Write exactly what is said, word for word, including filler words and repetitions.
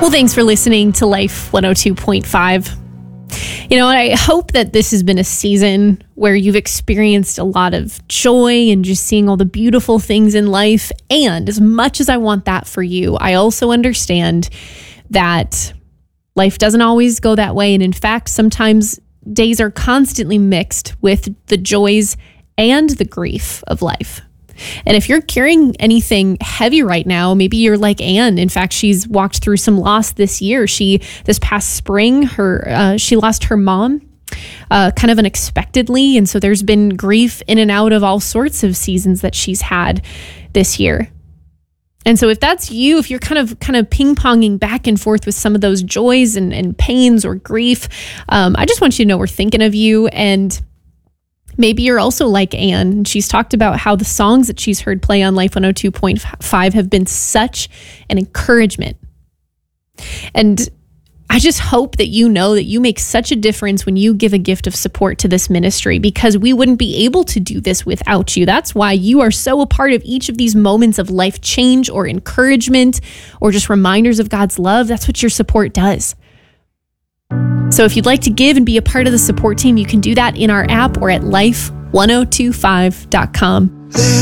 Well, thanks for listening to Life one oh two point five. You know, I hope that this has been a season where you've experienced a lot of joy and just seeing all the beautiful things in life. And as much as I want that for you, I also understand that life doesn't always go that way. And in fact, sometimes days are constantly mixed with the joys and the grief of life. And if you're carrying anything heavy right now, maybe you're like Anne. In fact, she's walked through some loss this year. She, this past spring, her uh, she lost her mom uh, kind of unexpectedly. And so there's been grief in and out of all sorts of seasons that she's had this year. And so if that's you, if you're kind of kind of ping-ponging back and forth with some of those joys and, and pains or grief, um, I just want you to know we're thinking of you. And maybe you're also like Anne. She's talked about how the songs that she's heard play on Life one oh two point five have been such an encouragement. And I just hope that you know that you make such a difference when you give a gift of support to this ministry, because we wouldn't be able to do this without you. That's why you are so a part of each of these moments of life change or encouragement or just reminders of God's love. That's what your support does. So if you'd like to give and be a part of the support team, you can do that in our app or at life ten twenty-five dot com.